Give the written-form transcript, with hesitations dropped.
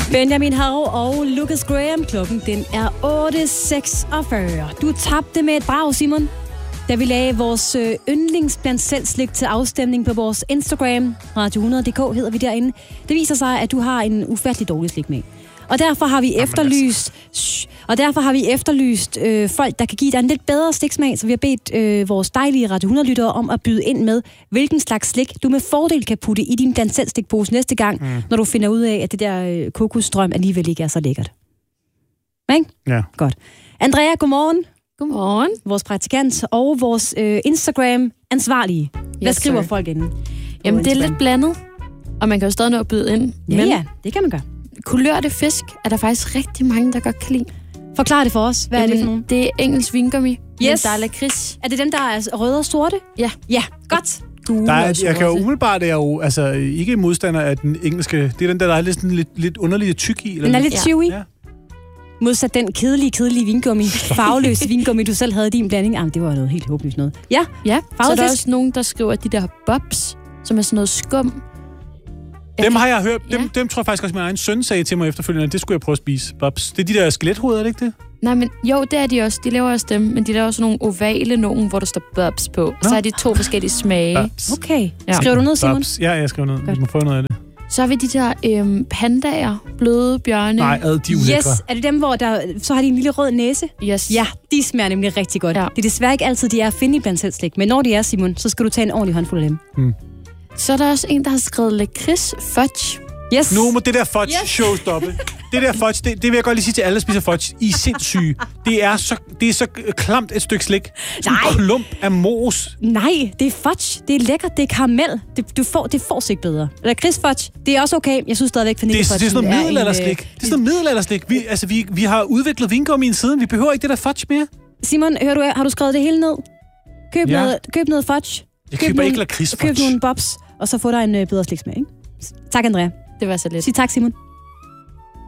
Benjamin Hav og Lucas Graham. Klokken den er 8.46. Du tabte med et brag, Simon, da vi lagde vores yndlings blandt selv slik til afstemning på vores Instagram. Radio100.dk hedder vi derinde. Det viser sig, at du har en ufattelig dårlig slik med. Og derfor har vi efterlyst, folk, der kan give dig en lidt bedre stiksmag, så vi har bedt vores dejlige Radio 100-lyttere om at byde ind med, hvilken slags slik du med fordel kan putte i din blandt selv stikpose næste gang, når du finder ud af, at det der kokosstrøm alligevel ikke er så lækkert. Ikke? Ja. Godt. Andrea, godmorgen. Godmorgen. Vores praktikant og vores Instagram-ansvarlige. Hvad skriver folk inde? Jamen, det er lidt blandet, og man kan jo stadig nå at byde ind. Ja, det kan man gøre. Kulørte fisk er der faktisk rigtig mange, der godt kan lide. Forklar det for os. Hvad er det for nogen? Det er engelsk vingummi. Yes. Der er lakrids. Er det dem, der er røde og sorte? Ja. Ja, godt. Jeg kan jo umiddelbart, det er jo altså, ikke modstander af den engelske. Det er den der er lidt underligt tyk i. Eller den er lidt chewy. Ja. Modsat den kedelige vingummi, farveløse vingummi, du selv havde i din blanding. Jamen, det var noget helt håbløst noget. Ja, så er der også nogen, der skriver de der bobs, som er sådan noget skum. Dem har jeg hørt. Dem tror jeg faktisk også, min egen søn sagde til mig efterfølgende, at det skulle jeg prøve at spise. Bobs. Det er de der skelethoveder, er det ikke det? Nej, men jo, det er de også. De laver også dem, men de laver også nogle ovale nogen, hvor der står bobs på. Og så er de 2 forskellige smage. Bobs. Okay. Ja. Skriver du noget, Simon? Bobs. Ja, jeg skriver noget. Vi må få noget af det. Så har vi de der pandaer, bløde bjørne. Nej, de er ulækre. Yes, er det dem, hvor så har de en lille rød næse? Yes. Ja, de smager nemlig rigtig godt. Ja. Det er desværre ikke altid, de er at finde i blandt selv slik. Men når de er, Simon, så skal du tage en ordentlig håndfuld af dem. Så er der også en, der har skrevet lakrids fudge. Yes. Nu må det der fudge-show stoppe. Det der fudge, det vil jeg godt lige sige til alle, der spiser fudge. I er sindssyge. Det er så klamt et stykke slik. Sådan en klump af mos. Nej, det er fudge. Det er lækkert. Det er karamel. Det får sig ikke bedre. Lakrids fudge, det er også okay. Jeg synes stadigvæk, vanilje fudge. Det er sådan noget middelalderslik. Det er sådan noget middelalderslik. Vi har udviklet vingummien siden. Vi behøver ikke det der fudge mere. Simon, har du skrevet det hele ned? Køb noget fudge. Jeg køber ikke lakrids fudge. Køb nogle bobs, og så få dig en bedre sliksmag, ikke? Tak, Andrea. Det var så lidt. Sig tak, Simon.